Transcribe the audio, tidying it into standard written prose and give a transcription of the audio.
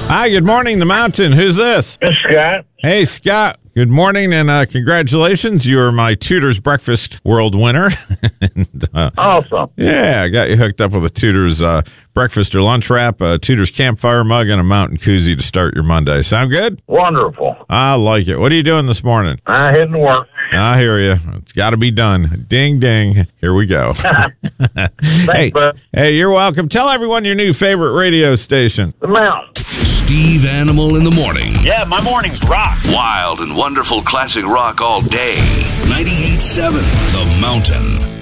Hi, good morning, the mountain. Who's this? It's Scott. Hey, Scott. Good morning and congratulations. You are my Tudor's Breakfast World winner. And, Awesome. yeah, I got you hooked up with a Tudor's breakfast or lunch wrap, a Tudor's campfire mug, and a mountain koozie to start your Monday. Sound good? Wonderful. I like it. What are you doing this morning? I heading to work. I hear you. It's got to be done. Ding, ding. Here we go. Thanks, bud. Hey, you're welcome. Tell everyone your new favorite radio station. The mountain. Steve Animal in the morning. Yeah, my mornings rock. Wild and wonderful classic rock all day. 98.7 The Mountain.